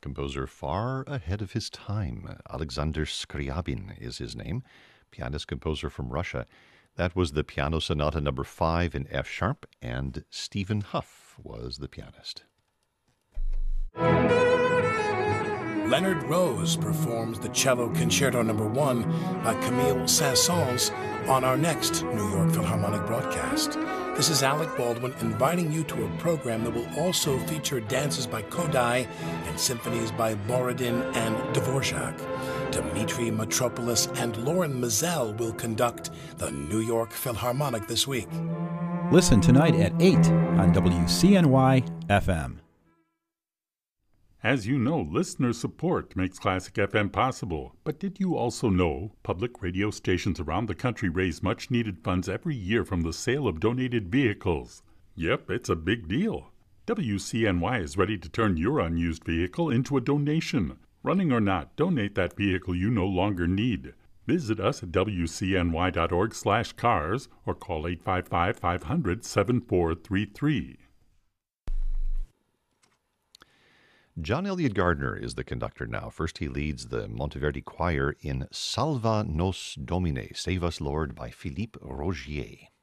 composer far ahead of his time. Alexander Scriabin is his name, pianist-composer from Russia. That was the Piano Sonata No. 5 in F sharp, and Stephen Huff was the pianist. Leonard Rose performs the Cello Concerto No. 1 by Camille Saint-Saëns on our next New York Philharmonic broadcast. This is Alec Baldwin inviting you to a program that will also feature dances by Kodály and symphonies by Borodin and Dvorak. Dmitri Mitropoulos and Lauren Mizell will conduct the New York Philharmonic this week. Listen tonight at 8 on WCNY FM. As you know, listener support makes Classic FM possible. But did you also know public radio stations around the country raise much-needed funds every year from the sale of donated vehicles? Yep, it's a big deal. WCNY is ready to turn your unused vehicle into a donation. Running or not, donate that vehicle you no longer need. Visit us at wcny.org/cars or call 855-500-7433. John Elliott Gardner is the conductor now. First, he leads the Monteverdi Choir in Salva Nos Domine, Save Us Lord, by Philippe Rogier.